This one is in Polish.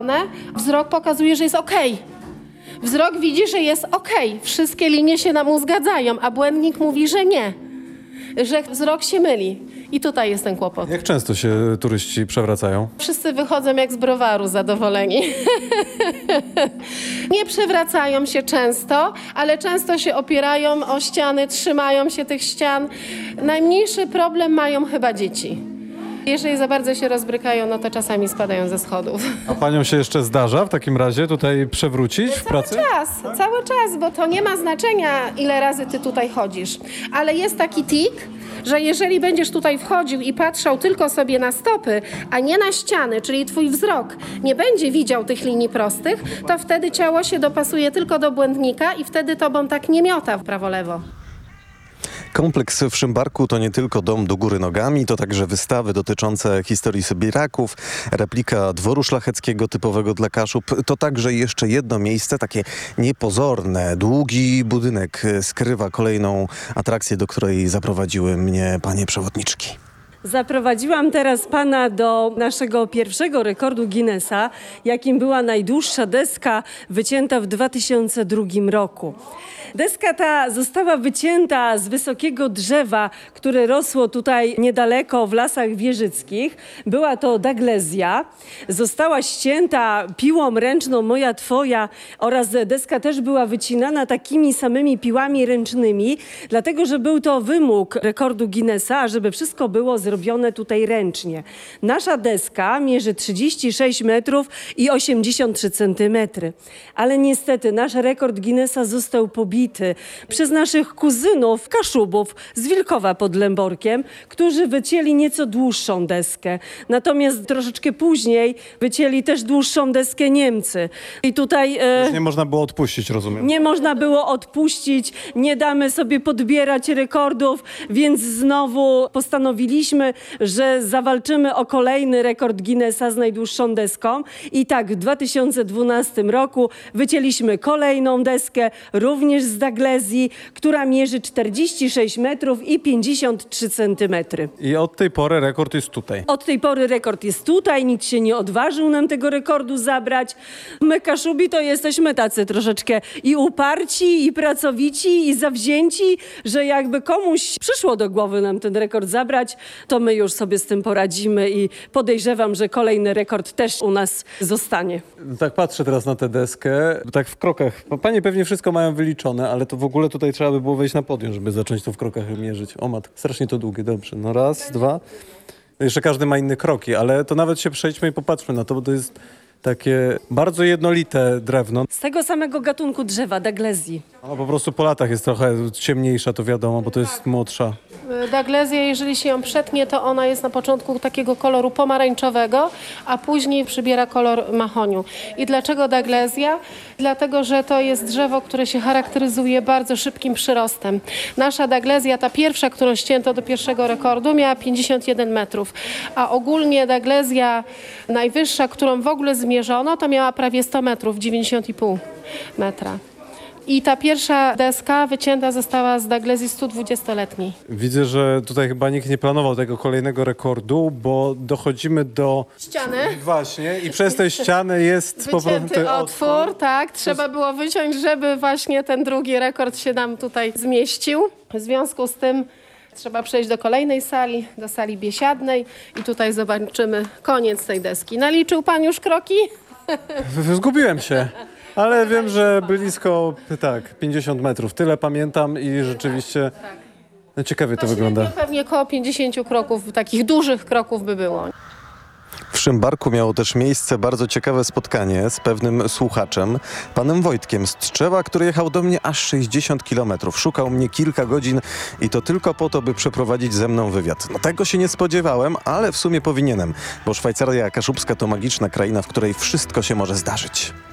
Wzrok pokazuje, że jest okej. Wzrok widzi, że jest okej. Wszystkie linie się mu zgadzają, a błędnik mówi, że nie. Że wzrok się myli. I tutaj jest ten kłopot. Jak często się turyści przewracają? Wszyscy wychodzą jak z browaru zadowoleni. Nie przewracają się często, ale często się opierają o ściany, trzymają się tych ścian. Najmniejszy problem mają chyba dzieci. Jeżeli za bardzo się rozbrykają, no to czasami spadają ze schodów. A panią się jeszcze zdarza w takim razie tutaj przewrócić w pracy? Cały czas, bo to nie ma znaczenia, ile razy ty tutaj chodzisz. Ale jest taki tik, że jeżeli będziesz tutaj wchodził i patrzał tylko sobie na stopy, a nie na ściany, czyli twój wzrok nie będzie widział tych linii prostych, to wtedy ciało się dopasuje tylko do błędnika i wtedy tobą tak nie miota w prawo-lewo. Kompleks w Szymbarku to nie tylko dom do góry nogami, to także wystawy dotyczące historii Sybiraków, replika dworu szlacheckiego typowego dla Kaszub. To także jeszcze jedno miejsce, takie niepozorne. Długi budynek skrywa kolejną atrakcję, do której zaprowadziły mnie panie przewodniczki. Zaprowadziłam teraz pana do naszego pierwszego rekordu Guinnessa, jakim była najdłuższa deska wycięta w 2002 roku. Deska ta została wycięta z wysokiego drzewa, które rosło tutaj niedaleko w Lasach Wieżyckich. Była to daglezja. Została ścięta piłą ręczną moja, twoja oraz deska też była wycinana takimi samymi piłami ręcznymi, dlatego że był to wymóg rekordu Guinnessa, żeby wszystko było zrobione tutaj ręcznie. Nasza deska mierzy 36 metrów i 83 centymetry. Ale niestety nasz rekord Guinnessa został pobity przez naszych kuzynów Kaszubów z Wilkowa pod Lęborkiem, którzy wycięli nieco dłuższą deskę. Natomiast troszeczkę później wycięli też dłuższą deskę Niemcy. I tutaj Już nie można było odpuścić, rozumiem. nie można było odpuścić, nie damy sobie podbierać rekordów, więc znowu postanowiliśmy, że zawalczymy o kolejny rekord Guinnessa z najdłuższą deską. I tak w 2012 roku wycięliśmy kolejną deskę, również z daglezji, która mierzy 46 metrów i 53 centymetry. I od tej pory rekord jest tutaj. Od tej pory rekord jest tutaj, nikt się nie odważył nam tego rekordu zabrać. My Kaszubi to jesteśmy tacy troszeczkę i uparci, i pracowici, i zawzięci, że jakby komuś przyszło do głowy nam ten rekord zabrać, to my już sobie z tym poradzimy i podejrzewam, że kolejny rekord też u nas zostanie. Tak patrzę teraz na tę deskę, tak w krokach. Panie pewnie wszystko mają wyliczone, ale to w ogóle tutaj trzeba by było wejść na podium, żeby zacząć to w krokach mierzyć. O matko, strasznie to długie, dobrze. No raz, dwa. Jeszcze każdy ma inne kroki, ale to nawet się przejdźmy i popatrzmy na to, bo to jest takie bardzo jednolite drewno. Z tego samego gatunku drzewa, daglezji. A po prostu po latach jest trochę ciemniejsza, to wiadomo, bo to jest młodsza. Daglezja, jeżeli się ją przetnie, to ona jest na początku takiego koloru pomarańczowego, a później przybiera kolor mahoniu. I dlaczego daglezja? Dlatego, że to jest drzewo, które się charakteryzuje bardzo szybkim przyrostem. Nasza daglezja, ta pierwsza, którą ścięto do pierwszego rekordu, miała 51 metrów, a ogólnie daglezja najwyższa, którą w ogóle zmierzono, to miała prawie 100 metrów, 90,5 metra. I ta pierwsza deska wycięta została z daglezji 120-letniej. Widzę, że tutaj chyba nikt nie planował tego kolejnego rekordu, bo dochodzimy do Ściany. Właśnie i przez tę ścianę jest po prostu Wycięty otwór, tak. Trzeba było wyciąć, żeby właśnie ten drugi rekord się nam tutaj zmieścił. W związku z tym trzeba przejść do kolejnej sali, do sali biesiadnej i tutaj zobaczymy koniec tej deski. Naliczył pan już kroki? Zgubiłem się, ale wiem, że blisko, tak, 50 metrów. Tyle pamiętam i rzeczywiście no, ciekawie to wygląda. Pewnie około 50 kroków, takich dużych kroków by było. W Szymbarku miało też miejsce bardzo ciekawe spotkanie z pewnym słuchaczem, panem Wojtkiem z Tczewa, który jechał do mnie aż 60 kilometrów. Szukał mnie kilka godzin i to tylko po to, by przeprowadzić ze mną wywiad. No tego się nie spodziewałem, ale w sumie powinienem, bo Szwajcaria Kaszubska to magiczna kraina, w której wszystko się może zdarzyć.